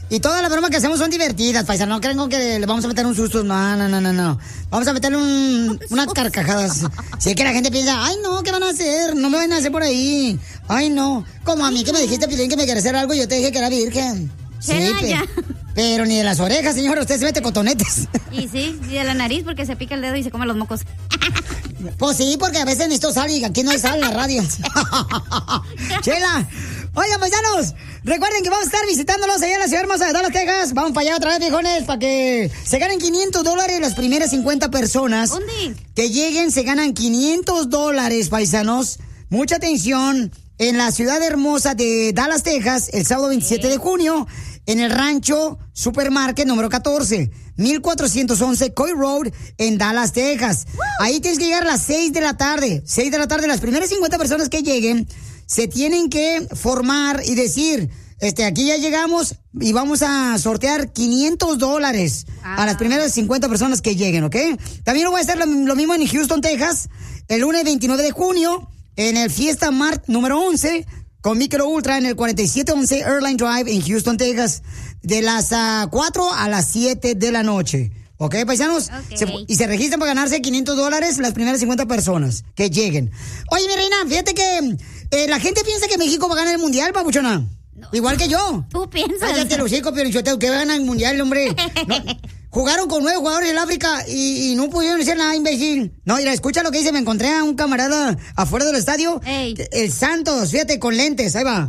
Y todas las bromas que hacemos son divertidas, paisano. No creen que le vamos a meter un susto. No. Vamos a meterle unas carcajadas. Si es que la gente piensa, ay, no, ¿qué van a hacer? No me van a hacer por ahí. Ay, no. Como a mí que me dijiste, Piolín, que me quería hacer algo y yo te dije que era virgen. Sí, pero ni de las orejas, señora. Usted se mete cotonetes. Y sí, y de la nariz porque se pica el dedo y se come los mocos. Pues sí, porque a veces necesito sal y aquí no hay sal en la radio. Chela. Oigan, paisanos, recuerden que vamos a estar visitándolos allá en la ciudad hermosa de Dallas, Texas. Vamos para allá otra vez, viejones, para que se ganen $500 las primeras 50 personas. ¿Dónde? Que lleguen, se ganan $500, paisanos. Mucha atención. En la ciudad hermosa de Dallas, Texas, el sábado 27 de junio, en el rancho Supermarket número 14, 1411 Coy Road, en Dallas, Texas. Ahí tienes que llegar a las 6 de la tarde. 6 de la tarde, las primeras 50 personas que lleguen se tienen que formar y decir, aquí ya llegamos y vamos a sortear $500 a las primeras 50 personas que lleguen, ¿ok? También lo voy a hacer lo mismo en Houston, Texas, el lunes 29 de junio, en el Fiesta Mart número 11, con Micro Ultra en el 4711 Airline Drive en Houston, Texas, de las 4 a las 7 de la noche. ¿Ok, paisanos? Okay. Y se registran para ganarse $500 las primeras 50 personas que lleguen. Oye, mi reina, fíjate que la gente piensa que México va a ganar el mundial, papuchona. No. Igual que yo. ¿Tú piensas? Cállate los hijos, pero yo que va a ganar el mundial, hombre. No, jugaron con 9 jugadores del África y no pudieron hacer nada, imbécil. No, mira, escucha lo que dice. Me encontré a un camarada afuera del estadio. Ey. El Santos, fíjate, con lentes. Ahí va.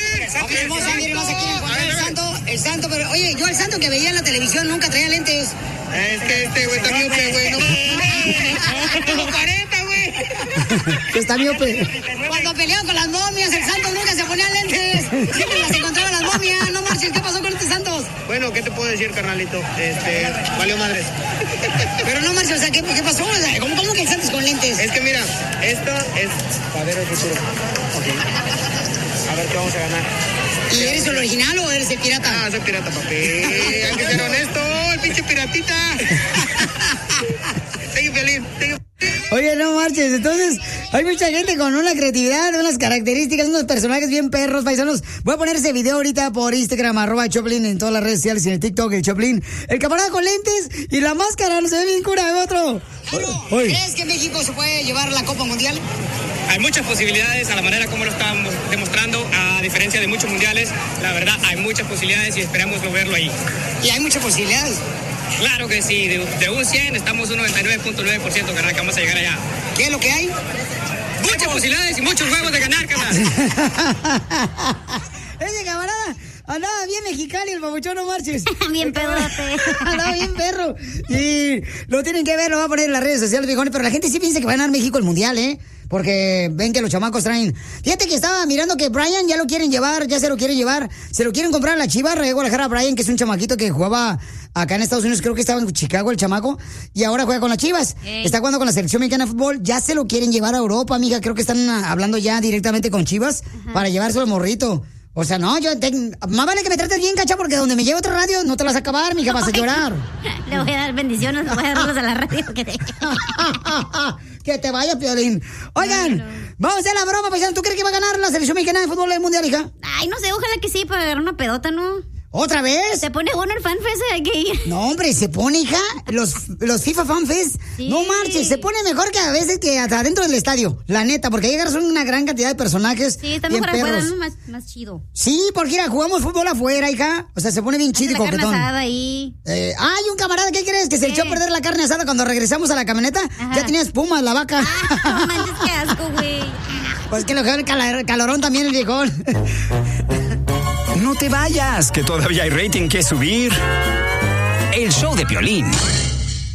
El Santo, pero oye, yo al Santo que veía en la televisión nunca traía lentes. Es que este güey está miope, güey. Como 40, güey. Está miope. Cuando peleó con las momias, el Santos nunca se ponía lentes. Siempre las encontraba las momias. No marches, ¿qué pasó con este Santos? Bueno, ¿qué te puedo decir, carnalito? Valió madres. Pero no marches, o sea, ¿qué pasó? O sea, ¿cómo que el Santos con lentes? Es que mira, esto es para ver el futuro. Ok. A ver qué vamos a ganar. ¿Y eres el original o eres el pirata? Ah, soy pirata, papi. Hay que ser honesto, el pinche piratita. Tengo feliz, Oye, no marches, entonces hay mucha gente con una creatividad, unas características, unos personajes bien perros, paisanos. Voy a poner ese video ahorita por Instagram, @Choplin, en todas las redes sociales y en el TikTok, el Choplin. El camarada con lentes y la máscara, no se ve bien cura de otro. ¿Crees que México se puede llevar la Copa Mundial? Hay muchas posibilidades a la manera como lo estamos demostrando, a diferencia de muchos mundiales. La verdad, hay muchas posibilidades y esperamos lograrlo ahí. ¿Y hay muchas posibilidades? Claro que sí, de un 100 estamos un 99.9%, carnal, que vamos a llegar allá. ¿Qué es lo que hay? Muchas posibilidades y muchos juegos de ganar, carnal. Ese camarada andaba bien mexicano, el babuchón, no marches. Bien pedote. Andaba bien perro. Y lo tienen que ver, lo va a poner en las redes sociales, viejones. Pero la gente sí piensa que va a ganar México el mundial, ¿eh? Porque ven que los chamacos traen. Fíjate que estaba mirando que Brian ya lo quieren llevar, ya se lo quieren llevar. Se lo quieren comprar a la Chivas de Guadalajara. Brian, que es un chamaquito que jugaba acá en Estados Unidos, creo que estaba en Chicago el chamaco, y ahora juega con las Chivas. Está jugando con la selección mexicana de fútbol. Ya se lo quieren llevar a Europa, mija. Creo que están hablando ya directamente con Chivas para llevárselo al morrito. O sea, no, más vale que me trates bien, cacha, porque donde me lleve otra radio no te las vas a acabar, mija, vas a llorar. Le voy a dar bendiciones, le voy a darlos a la radio. Que te vaya, Piolín. Oigan, vamos a hacer la broma, paisano. ¿Tú crees que va a ganar la selección mexicana de fútbol del mundial, hija? Ay, no sé, ojalá que sí, para agarrar una pedota, ¿no? ¿Otra vez? Se pone bueno el FanFest, hay que ir. No, hombre, se pone, hija, los FIFA FanFest. Sí. No marches, se pone mejor que a veces que hasta dentro del estadio. La neta, porque ahí agarras una gran cantidad de personajes. Sí, está mejor afuera, ¿no? Más chido. Sí, porque mira, jugamos fútbol afuera, hija. O sea, se pone bien chido y coquetón. Carne asada ahí. Hay un camarada, ¿qué crees? Que se echó a perder la carne asada cuando regresamos a la camioneta. Ajá. Ya tenía espuma la vaca. No manches, qué asco, güey. Pues que lo que el calorón también, el viejón. No te vayas, que todavía hay rating que subir. El show de Piolín.